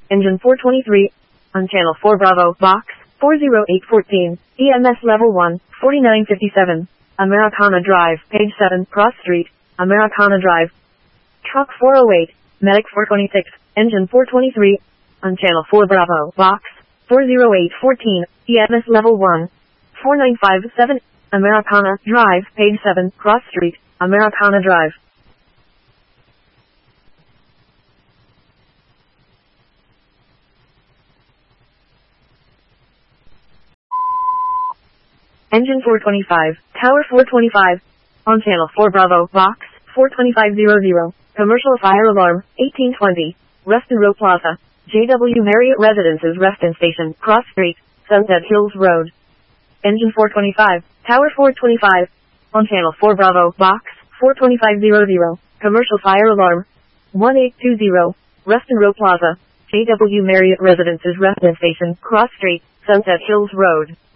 Engine 423. On Channel 4 Bravo, Box 40814. EMS Level 1, 4957. Americana Drive, Page 7, Cross Street, Americana Drive. Truck 408, Medic 426, Engine 423. On Channel 4 Bravo, Box 40814. EMS Level 1, 4957. Americana Drive, Page 7, Cross Street, Americana Drive. Engine 425, Tower 425. On Channel 4 Bravo, Box 42500. Commercial Fire Alarm, 1820. Reston Row Plaza, JW Marriott Residences Reston Station, Cross Street, Sunset Hills Road. Engine 425, Tower 425. On Channel 4 Bravo, Box 42500. Commercial Fire Alarm, 1820. Reston Row Plaza, JW Marriott Residences Reston Station, Cross Street, Sunset Hills Road.